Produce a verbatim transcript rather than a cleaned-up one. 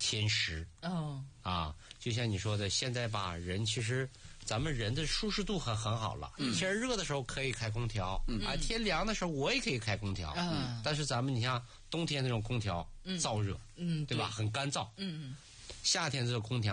天时。 哦， 啊，就像你说的，现在吧，人其实咱们人的舒适度很很好了。 嗯， 天热的时候可以开空调，嗯啊，天凉的时候我也可以开空调。 嗯， 但是咱们你像冬天那种空调燥热， 嗯， 对吧？很干燥。 嗯嗯， 夏天这个空调